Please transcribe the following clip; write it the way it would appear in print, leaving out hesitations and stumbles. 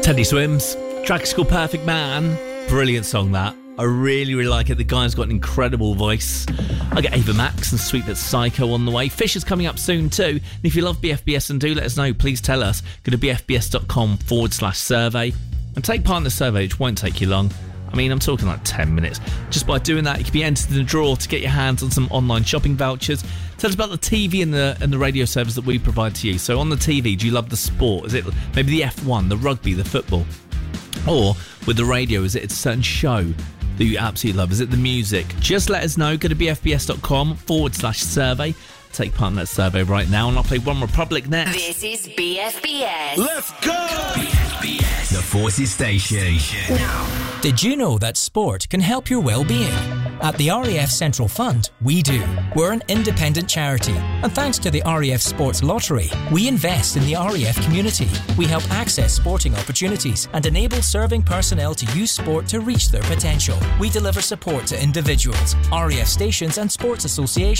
Teddy Swims, track's called Perfect Man. Brilliant song that. I really, really like it. The guy's got an incredible voice. I get Ava Max and Sweet But Psycho on the way. Fish is coming up soon too. And if you love BFBS and do let us know, please tell us. Go to bfbs.com/survey and take part in the survey, which won't take you long. I mean, I'm talking like 10 minutes. Just by doing that, you can be entered in the draw to get your hands on some online shopping vouchers. Tell us about the TV and the radio service that we provide to you. So on the TV, do you love the sport? Is it maybe the F1, the rugby, the football? Or with the radio, is it a certain show that you absolutely love? Is it the music? Just let us know. Go to bfbs.com/survey. Take part in that survey right now, and I'll play One Republic next. This is BFBS. Let's go! BFBS, the Forces Station. Now. Did you know that sport can help your well-being? At the RAF Central Fund, we do. We're an independent charity, and thanks to the RAF Sports Lottery, we invest in the RAF community. We help access sporting opportunities and enable serving personnel to use sport to reach their potential. We deliver support to individuals, RAF stations and sports associations